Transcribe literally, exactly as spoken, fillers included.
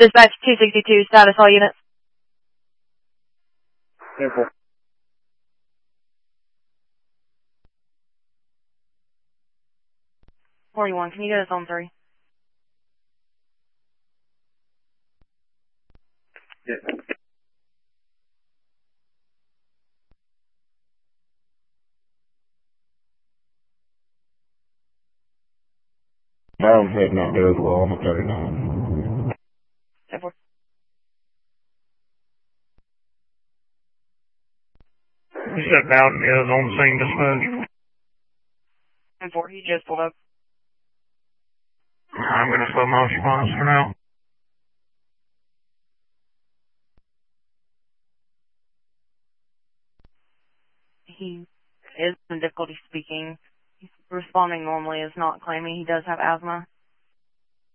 Dispatch two sixty-two, status all units. Careful. forty-one, can you get us on three? Yeah. I'm heading out there as well. I'm a thirty-nine. ten four. You said Bowden is on the scene dispatch. ten four, he just pulled up. I'm going to slow my response for now. He is in difficulty speaking. He's responding normally, is not claiming he does have asthma.